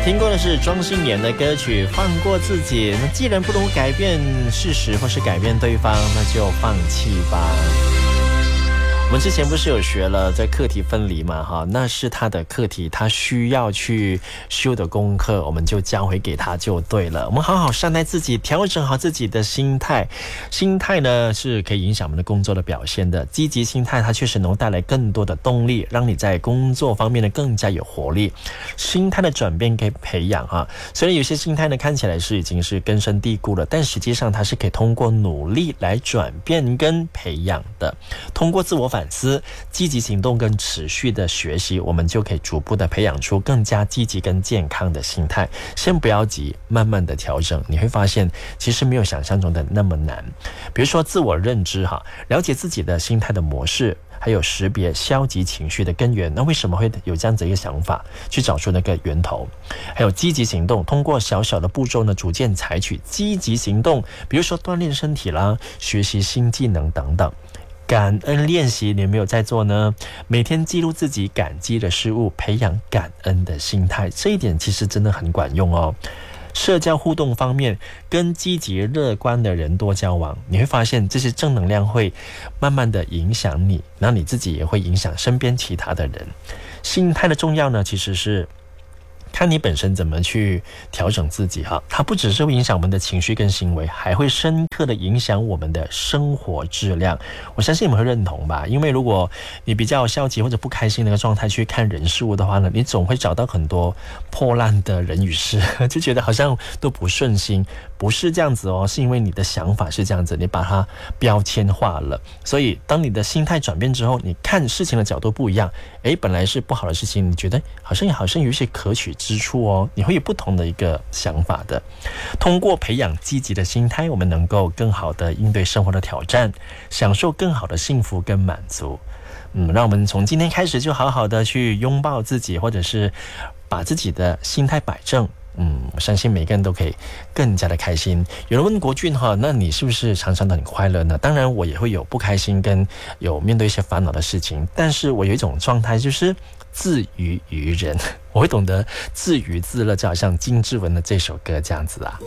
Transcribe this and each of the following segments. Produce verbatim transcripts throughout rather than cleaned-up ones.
听过的是庄心妍的歌曲《放过自己》。那既然不能改变事实或是改变对方，那就放弃吧。我们之前不是有学了在课题分离嘛，哈，那是他的课题，他需要去修的功课，我们就交回给他就对了。我们好好善待自己，调整好自己的心态。心态呢是可以影响我们的工作的表现的。积极心态它确实能带来更多的动力，让你在工作方面呢更加有活力。心态的转变可以培养哈，虽然有些心态呢看起来是已经是根深蒂固了，但实际上它是可以通过努力来转变跟培养的。通过自我反思、积极行动跟持续的学习，我们就可以逐步的培养出更加积极跟健康的心态。先不要急，慢慢的调整，你会发现其实没有想象中的那么难。比如说自我认知哈，了解自己的心态的模式，还有识别消极情绪的根源，那为什么会有这样子一个想法，去找出那个源头。还有积极行动，通过小小的步骤呢，逐渐采取积极行动，比如说锻炼身体啦，学习新技能等等。感恩练习你有没有在做呢？每天记录自己感激的事物，培养感恩的心态，这一点其实真的很管用哦。社交互动方面，跟积极乐观的人多交往，你会发现这些正能量会慢慢的影响你，然后你自己也会影响身边其他的人。心态的重要呢，其实是看你本身怎么去调整自己哈，它不只是会影响我们的情绪跟行为，还会深刻的影响我们的生活质量。我相信你们会认同吧，因为如果你比较消极或者不开心的一个状态去看人事物的话呢，你总会找到很多破烂的人与事，就觉得好像都不顺心。不是这样子哦，是因为你的想法是这样子，你把它标签化了。所以当你的心态转变之后，你看事情的角度不一样，诶，本来是不好的事情，你觉得好像好像有一些可取之处哦，你会有不同的一个想法的。通过培养积极的心态，我们能够更好的应对生活的挑战，享受更好的幸福跟满足。嗯，让我们从今天开始就好好的去拥抱自己，或者是把自己的心态摆正。嗯，我相信每个人都可以更加的开心。有人问国俊哈，那你是不是常常的很快乐呢？当然我也会有不开心跟有面对一些烦恼的事情，但是我有一种状态就是自娱于人，我会懂得自娱自乐，就好像金志文的这首歌这样子啊。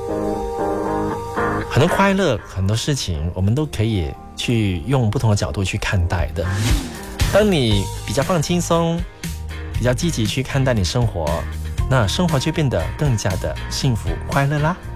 很多快乐，很多事情我们都可以去用不同的角度去看待的。当你比较放轻松，比较积极去看待你生活，那生活就变得更加的幸福快乐啦。